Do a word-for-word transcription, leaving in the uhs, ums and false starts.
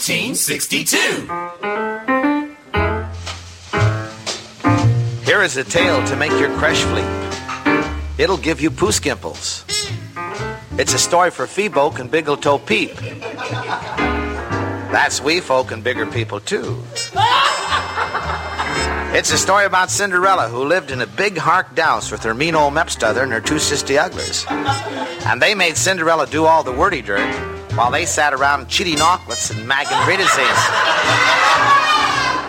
nineteen sixty-two. Here is a tale to make your creche fleep. It'll give you poo skimples. It's a story for fee folk and biggle toe peep. That's wee folk and bigger people too. It's a story about Cinderella, who lived in a big hark douse with her mean old mepstother and her two sisty ugglers. And they made Cinderella do all the wordy dirt while they sat around cheating auklets and magging riddises.